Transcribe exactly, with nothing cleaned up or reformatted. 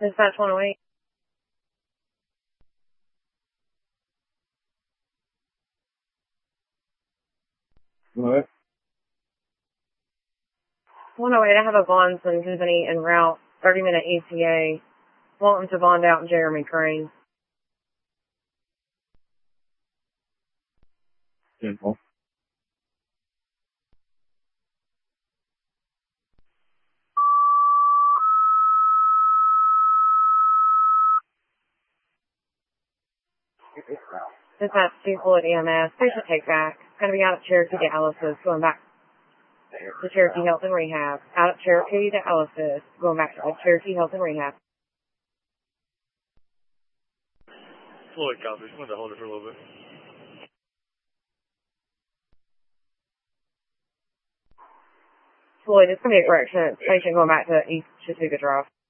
Dispatch one oh eight. What? one oh eight, I have a Bonson company en route, thirty minute E T A. Welcome to Bond Out and Jeremy Crane. Simple. Dispatch two Floyd E M S. Patient take back. Going to be out of Cherokee dialysis, going back to Cherokee Health and Rehab. Out of Cherokee dialysis, going back to Cherokee Health and Rehab. Floyd, copy. Just wanted to hold it for a little bit. Floyd, it's going to be a correction. Patient going back to East Chattooga Drive.